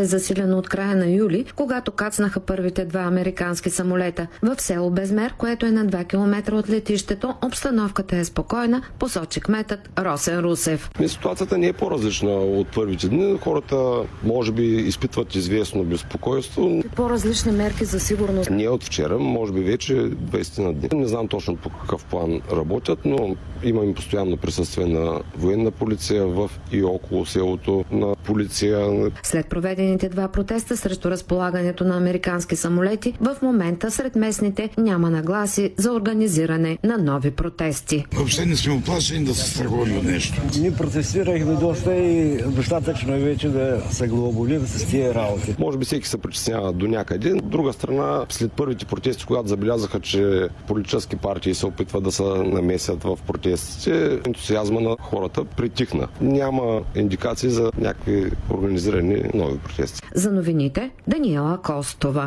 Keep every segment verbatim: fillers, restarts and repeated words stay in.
стане засилено от края на юли, когато кацнаха първите два американски самолета. В село Безмер, което е на два километра от летището, обстановката е спокойна, посочи кметът Росен Русев. Ситуацията не е по-различна от първите дни. Хората може би изпитват известно безпокойство. По-различни мерки за сигурност. Не от вчера, може би вече двайсет на дни. Не знам точно по какъв план работят, но имаме постоянно присъствие на военна полиция в и около селото, на полиция. След проведените два протеста срещу разполагането на американски самолети, в момента сред местните няма нагласи за организиране на нови протести. Въобще не сме оплашени да се страхували от нещо. Ние протестирахме доста и достатъчно е вече да се глоболим с тия работи. Може би всеки се притеснява до някъде. От друга страна, след първите протести, когато забелязаха, че политически партии се опитват да се намесят в протестите, ентусиазма на хората притихна. Няма индикации за някакви организирани нови протести. За новините Даниела Костова.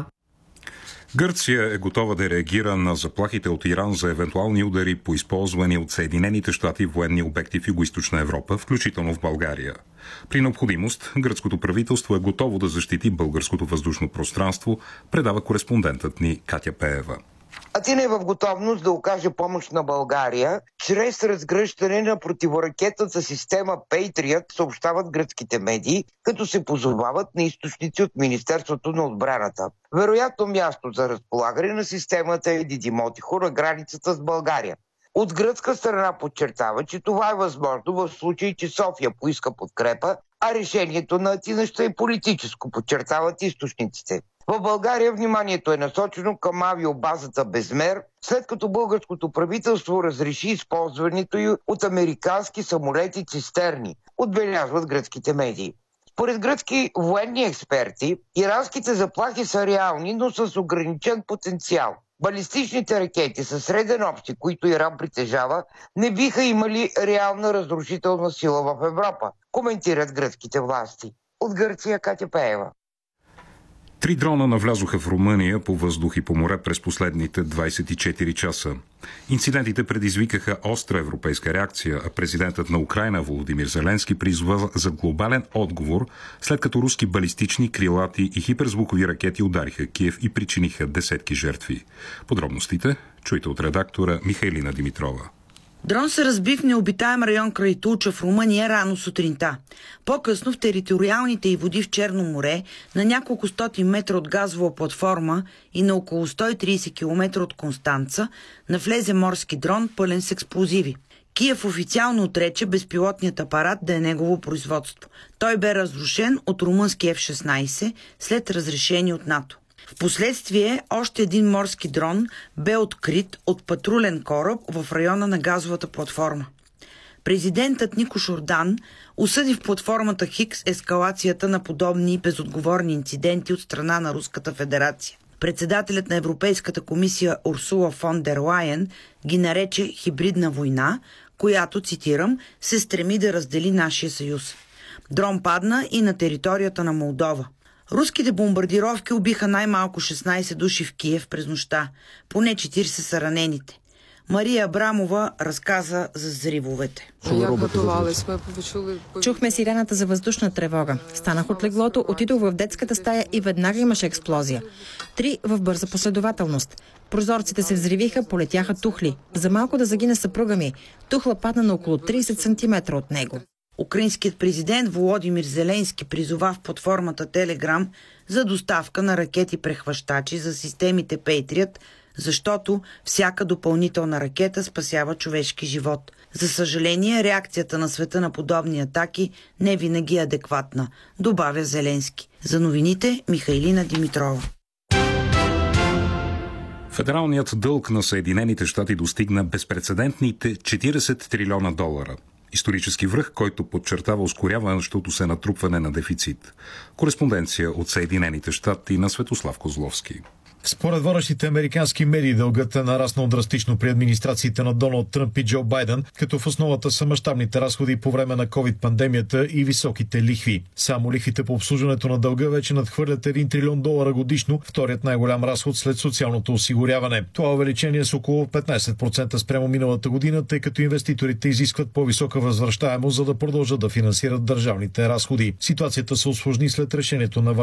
Гърция е готова да реагира на заплахите от Иран за евентуални удари по използвани от Съединените щати военни обекти в Югоизточна Европа, включително в България. При необходимост, гръцкото правителство е готово да защити българското въздушно пространство, предава кореспондентът ни Катя Пеева. Атина е в готовност да окаже помощ на България чрез разгръщане на противоракетната система Patriot, съобщават гръцките медии, като се позовават на източници от Министерството на отбраната. Вероятно място за разполагане на системата е Дидимотихо на границата с България. От гръцка страна подчертава, че това е възможно в случай, че София поиска подкрепа, а решението на Атина ще е политическо, подчертават източниците. В България вниманието е насочено към авиобазата Безмер, след като българското правителство разреши използването й от американски самолети цистерни, отбелязват гръцките медии. Според гръцки военни експерти, иранските заплахи са реални, но с ограничен потенциал. Балистичните ракети със среден общи, които Иран притежава, не биха имали реална разрушителна сила в Европа, коментират гръцките власти. От Гърция Катя Пеева. Три дрона навлязоха в Румъния по въздух и по море през последните двайсет и четири часа. Инцидентите предизвикаха остра европейска реакция, а президентът на Украйна Володимир Зеленски призова за глобален отговор, след като руски балистични, крилати и хиперзвукови ракети удариха Киев и причиниха десетки жертви. Подробностите чуйте от редактора Михайлина Димитрова. Дрон се разби в необитаем район край Тулча в Румъния рано сутринта. По-късно в териториалните й води в Черно море, на няколко стотин метра от газова платформа и на около сто и трийсет километра от Констанца, навлезе морски дрон, пълен с експлозиви. Киев официално отрече безпилотният апарат да е негово производство. Той бе разрушен от румънски Еф шестнайсет след разрешение от НАТО. Впоследствие още един морски дрон бе открит от патрулен кораб в района на газовата платформа. Президентът Нико Шордан осъди в платформата Хикс ескалацията на подобни безотговорни инциденти от страна на Руската федерация. Председателят на Европейската комисия Урсула фон дер Лайен ги нарече хибридна война, която, цитирам, се стреми да раздели нашия съюз. Дрон падна и на територията на Молдова. Руските бомбардировки убиха най-малко шестнайсет души в Киев през нощта. Поне четирийсет са ранените. Мария Абрамова разказа за взривовете. Чухме сирената за въздушна тревога. Станах от леглото, отидох в детската стая и веднага имаше експлозия. Три в бърза последователност. Прозорците се взривиха, полетяха тухли. За малко да загине съпруга ми. Тухла падна на около трийсет сантиметра от него. Украинският президент Володимир Зеленски призова в платформата Телеграм за доставка на ракети-прехващачи за системите Patriot, защото всяка допълнителна ракета спасява човешки живот. За съжаление, реакцията на света на подобни атаки не винаги е адекватна, добавя Зеленски. За новините Михайлина Димитрова. Федералният дълг на Съединените щати достигна безпрецедентните четирийсет трилиона долара. Исторически връх, който подчертава ускоряващото се натрупване на дефицит. Кореспонденция от Съединените щати на Светослав Козловски. Според водещите американски медии дългът е нараснал драстично при администрациите на Доналд Тръмп и Джо Байден, като в основата са мащабните разходи по време на ковид-пандемията и високите лихви. Само лихвите по обслужването на дълга вече надхвърлят един трилион долара годишно, вторият най-голям разход след социалното осигуряване. Това увеличение е с около петнайсет процента спрямо миналата година, тъй като инвеститорите изискват по-висока възвръщаемост, за да продължат да финансират държавните разходи. Ситуацията се усложни след решението на